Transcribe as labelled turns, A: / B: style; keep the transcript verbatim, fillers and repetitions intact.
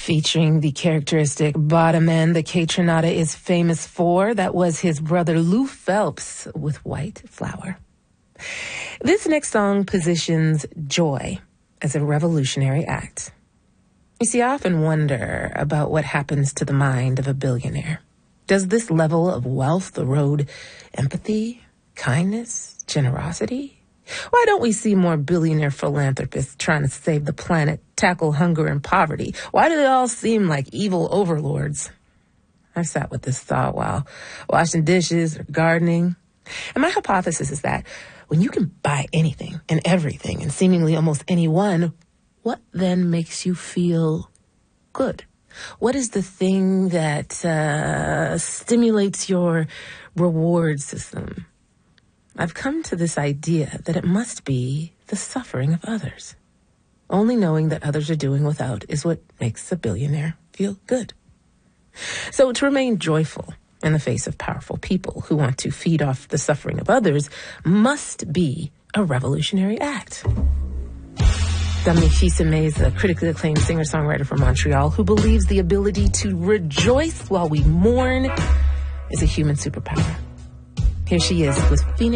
A: featuring the characteristic bottom end that Kate Trinata is famous for. That was his brother Lou Phelps with White Flower. This next song positions joy as a revolutionary act. You see, I often wonder about what happens to the mind of a billionaire. Does this level of wealth erode empathy, kindness, generosity? Why don't we see more billionaire philanthropists trying to save the planet, tackle hunger and poverty? Why do they all seem like evil overlords? I've sat with this thought while washing dishes or gardening. And my hypothesis is that when you can buy anything and everything and seemingly almost anyone, what then makes you feel good? What is the thing that uh, stimulates your reward system? I've come to this idea that it must be the suffering of others. Only knowing that others are doing without is what makes a billionaire feel good. So to remain joyful in the face of powerful people who want to feed off the suffering of others must be a revolutionary act. Dominique Fils-Aimé is a critically acclaimed singer-songwriter from Montreal who believes the ability to rejoice while we mourn is a human superpower. Here she is with Phoenix